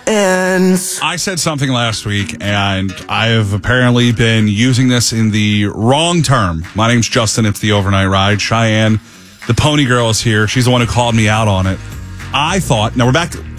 ends. I said something last week, and I have apparently been using this in the wrong term. My name's Justin. It's the Overnight Ride. Cheyenne, the pony girl, is here. She's the one who called me out on it. I thought, now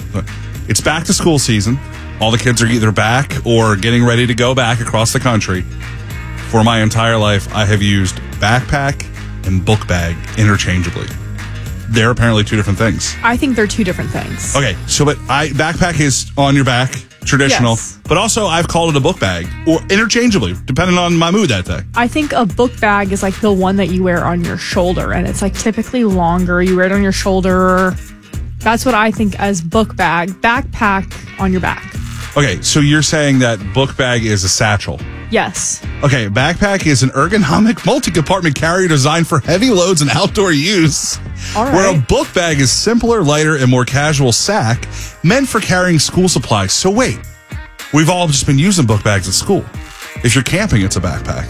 it's back to school season. All the kids are either back or getting ready to go back across the country. For my entire life, I have used backpack and book bag interchangeably. They're apparently two different things. I think they're two different things. Okay, so backpack is on your back, traditional, yes. But also I've called it a book bag, or interchangeably, depending on my mood that day. I think a book bag is like the one that you wear on your shoulder, and it's like typically longer. You wear it on your shoulder. That's what I think as book bag. Backpack on your back. Okay, so you're saying that book bag is a satchel. Yes. Okay, backpack is an ergonomic multi-compartment carrier designed for heavy loads and outdoor use. All right. Where a book bag is simpler, lighter, and more casual sack meant for carrying school supplies. So wait, we've all just been using book bags at school. If you're camping, it's a backpack.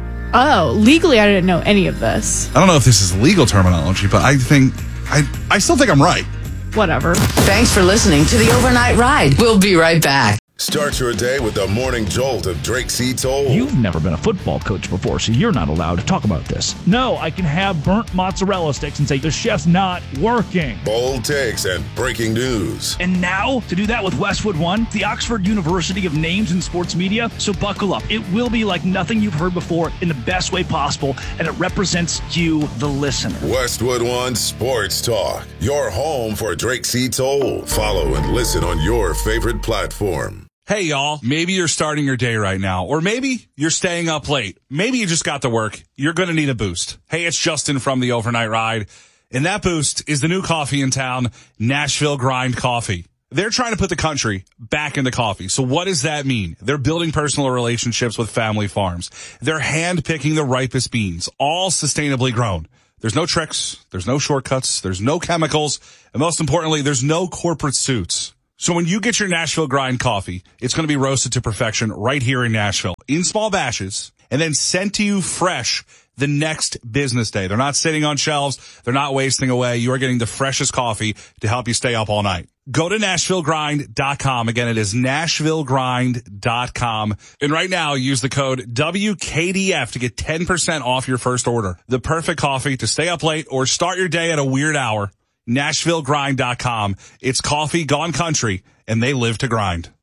Oh, legally I didn't know any of this. I don't know if this is legal terminology, but I still think I'm right. Whatever. Thanks for listening to the Overnight Ride. We'll be right back. Start your day with the morning jolt of Drake C. Toll. You've never been a football coach before, so you're not allowed to talk about this. No, I can have burnt mozzarella sticks and say the chef's not working. Bold takes and breaking news. And now, to do that with Westwood One, the Oxford University of Names in Sports Media. So buckle up. It will be like nothing you've heard before in the best way possible, and it represents you, the listener. Westwood One Sports Talk, your home for Drake C. Toll. Follow and listen on your favorite platform. Hey, y'all. Maybe you're starting your day right now, or maybe you're staying up late. Maybe you just got to work. You're going to need a boost. Hey, it's Justin from the Overnight Ride, and that boost is the new coffee in town, Nashville Grind Coffee. They're trying to put the country back into coffee. So what does that mean? They're building personal relationships with family farms. They're hand-picking the ripest beans, all sustainably grown. There's no tricks. There's no shortcuts. There's no chemicals. And most importantly, there's no corporate suits. So when you get your Nashville Grind coffee, it's going to be roasted to perfection right here in Nashville in small batches and then sent to you fresh the next business day. They're not sitting on shelves. They're not wasting away. You are getting the freshest coffee to help you stay up all night. Go to NashvilleGrind.com. Again, it is NashvilleGrind.com. And right now, use the code WKDF to get 10% off your first order. The perfect coffee to stay up late or start your day at a weird hour. NashvilleGrind.com. It's coffee gone country, and they live to grind.